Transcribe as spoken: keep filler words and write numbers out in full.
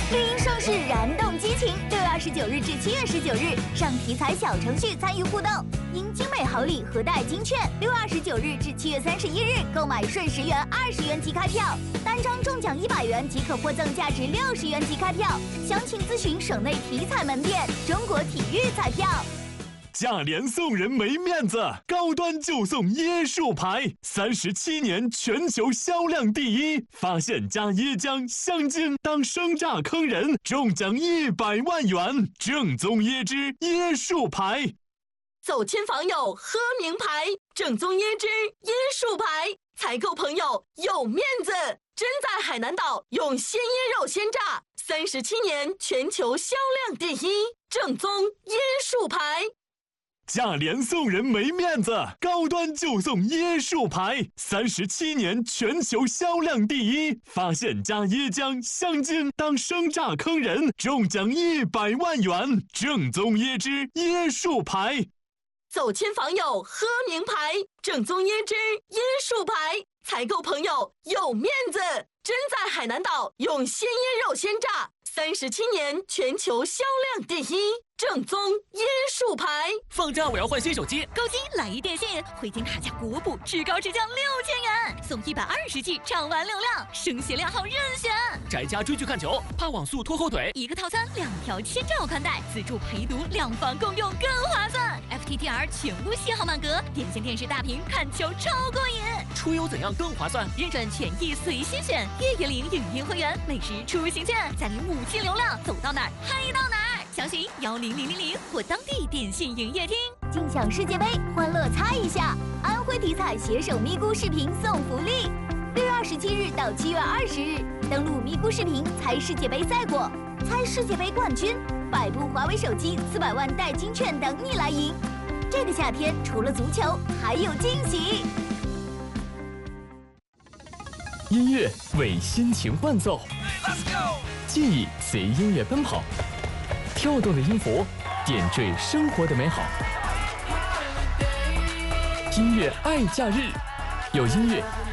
绿茵盛世，燃动激情。六月二十九日至七月十九日，上体彩小程序参与互动，赢精美好礼和带金券。六月二十九日至七月三十一日，购买顺十元、二十元即开票，单张中奖一百元即可获赠价值六十元即开票。详情咨询省内体彩门店。中国体育彩票。 价廉送人没面子，高端就送椰树牌，三十七年全球销量第一。发现加椰浆、香精当生榨坑人，中奖一百万元。正宗椰汁椰树牌。 走亲访友喝名牌，正宗椰汁椰树牌，采购朋友有面子。真在海南岛用鲜椰肉鲜榨，三十七年全球销量第一。正宗椰树牌。 价廉送人没面子，高端就送椰树牌，三十七年全球销量第一。发现加椰浆、香精当生榨坑人，中奖一百万元。正宗椰汁椰树牌。 走亲访友喝名牌，正宗椰汁椰树牌，采购朋友有面子。真在海南岛用鲜椰肉鲜榨，三十七年全球销量第一。正宗椰树牌。 放假我要换新手机， 购机来一电信，汇金他家国补，至高至降六千元，送一百二十 G 畅玩流量，声学良好任选。 宅家追剧看球，怕网速拖后腿， 一个套餐两条千兆宽带，自助陪读，两房共用更划算。F T T R 全屋信号满格，点线电视大屏看球超过瘾。 出游怎样更划算？ 认准权益随心选，月月领影音会员，每日出行券，再领五 G 流量，走到哪儿嗨到哪儿。详询幺零零零零或当地电信营业厅。 尽享世界杯，欢乐猜一下！安徽体彩携手咪咕视频送福利，六月二十七日到七月二十日，登录咪咕视频猜世界杯赛果，猜世界杯冠军，百部华为手机、四百万代金券等你来赢。这个夏天除了足球，还有惊喜。 音乐为心情伴奏，记忆随音乐奔跑。跳动的音符，点缀生活的美好。音乐爱假日，有音乐